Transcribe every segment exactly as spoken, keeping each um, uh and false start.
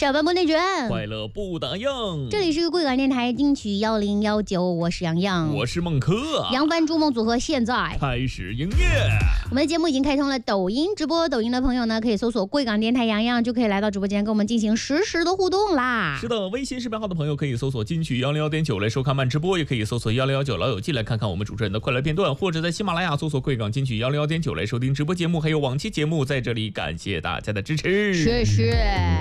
小班不内卷， 快乐不打烊。 这里是贵港电台金曲幺零幺九，我是洋洋， 我是孟珂， 扬帆逐梦组合现在开始营业。 我们的节目已经开通了抖音直播，抖音的朋友呢可以搜索贵港电台洋洋，就可以来到直播间跟我们进行实时的互动啦。 是的，微信视频号的朋友可以搜索金曲幺零幺点九来收看慢直播，也可以搜索幺零幺九老友记来看看我们主持人的快乐片段，或者在喜马拉雅搜索贵港金曲幺零幺点九来收听直播节目，还有往期节目，在这里感谢大家的支持。 谢谢。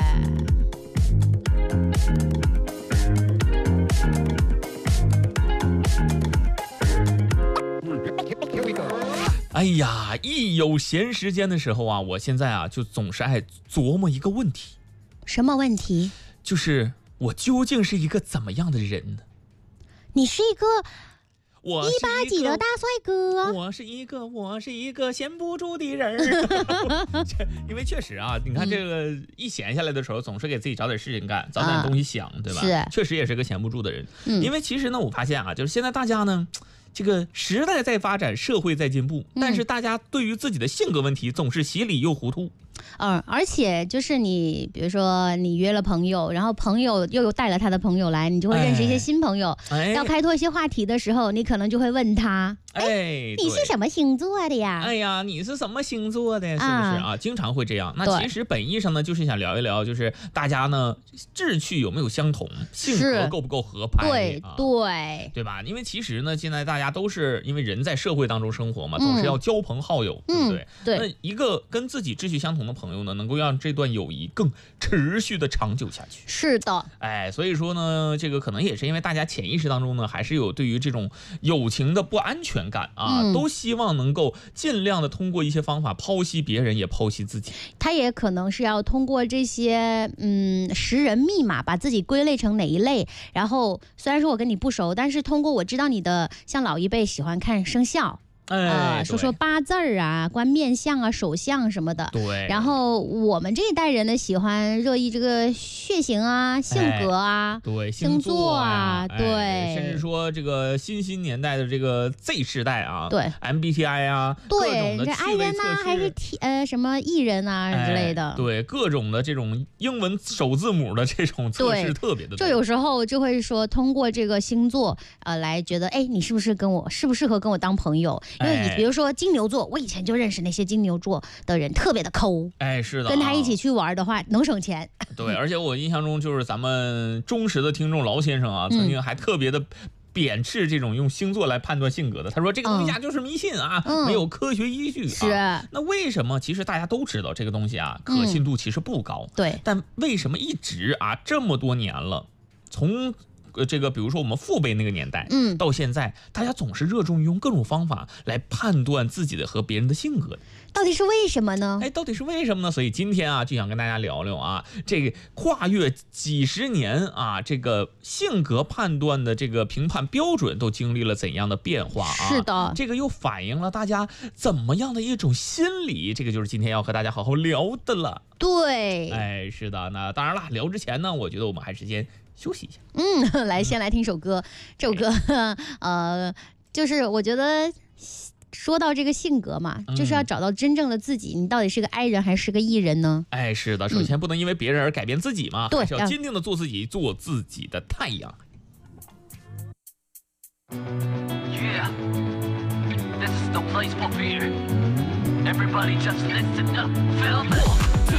哎呀，一有闲时间的时候啊，我现在啊就总是爱琢磨一个问题。 什么问题？ 就是我究竟是一个怎么样的人呢？ 你是一个我一八几的大帅哥， 我是一个我是一个闲不住的人因为确实啊，你看这个一闲下来的时候，总是给自己找点事情干，找点东西想，对吧？ 是， 确实也是个闲不住的人。 嗯， 因为其实呢，我发现啊，就是现在大家呢，这个时代在发展，社会在进步，但是大家对于自己的性格问题总是稀里又糊涂。 嗯，而且就是你，比如说你约了朋友，然后朋友又带了他的朋友来，你就会认识一些新朋友。 哎， 要开拓一些话题的时候，你可能就会问他：哎，你是什么星座的呀？ 哎呀，你是什么星座的？是不是啊？啊经常会这样。那其实本意上呢，就是想聊一聊，就是大家呢志趣有没有相同，性格够不够合拍？ 对、 啊、 对对吧？因为其实呢，现在大家都是因为人在社会当中生活嘛，总是要交朋好友， 嗯、 对不对？ 对。 那一个跟自己志趣相同的朋友呢，能够让这段友谊更持续的长久下去。 是的， 哎，所以说呢，这个可能也是因为大家潜意识当中呢，还是有对于这种友情的不安全感啊，嗯、都希望能够尽量的通过一些方法剖析别人，也剖析自己。 他也可能是要通过这些嗯识人密码，把自己归类成哪一类。然后虽然说我跟你不熟，但是通过我知道你的，像老一辈喜欢看生肖。 哎， 呃，说说八字儿啊，观面相啊，手相什么的。 对。 然后我们这一代人呢，喜欢热议这个血型啊、性格啊、 哎、对星座啊， 哎、 对， 甚至说这个新兴年代的这个 Z 世代啊， 对 ，M B T I 啊， 对，这 I 人呐、啊，还是 T 呃什么 E 人啊之类的、 哎，对，各种的这种英文首字母的这种测试特别的多。 就有时候就会说，通过这个星座呃来觉得，哎，你是不是跟我适不适合跟我当朋友？因为你比如说金牛座，我以前就认识那些金牛座的人，特别的抠。 哎，是的， 跟他一起去玩的话，能省钱。 对，而且我印象中就是咱们忠实的听众劳先生啊，曾经还特别的贬斥这种用星座来判断性格的。他说这个东西啊就是迷信啊， 嗯、 没有科学依据、啊。 是。 那为什么？其实大家都知道这个东西啊，可信度其实不高。 嗯、对。 但为什么一直啊这么多年了，从呃，这个比如说我们父辈那个年代， 嗯， 到现在，大家总是热衷于用各种方法来判断自己的和别人的性格， 到底是为什么呢？ 哎，到底是为什么呢？所以今天啊，就想跟大家聊聊啊，这个跨越几十年啊，这个性格判断的这个评判标准都经历了怎样的变化啊？ 是的， 这个又反映了大家怎么样的一种心理，这个就是今天要和大家好好聊的了。 对， 哎，是的，那当然了，聊之前呢，我觉得我们还是先休息一下。 嗯，来，先来听首歌。这首歌，呃，就是我觉得说到这个性格嘛， 嗯、 就是要找到真正的自己，你到底是个 I 人还是个 E 人呢？ 哎，是的，首先不能因为别人而改变自己嘛， 对、 嗯，还是要坚定的做自己，做自己的太阳。 Yeah, this is the place for fear. Everybody just listen up, feel this.